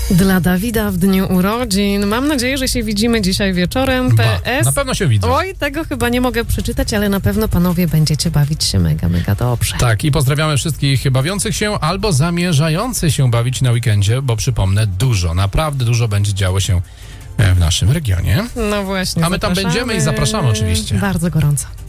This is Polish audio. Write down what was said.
Dla Dawida w dniu urodzin. Mam nadzieję, że się widzimy dzisiaj wieczorem. PS. Na pewno się widzę. Oj, tego chyba nie mogę przeczytać, ale na pewno panowie będziecie bawić się mega, mega dobrze. Tak, i pozdrawiamy wszystkich bawiących się albo zamierzających się bawić na weekendzie, bo przypomnę, naprawdę dużo będzie działo się w naszym regionie. No właśnie. A my tam będziemy i zapraszamy oczywiście. Bardzo gorąco.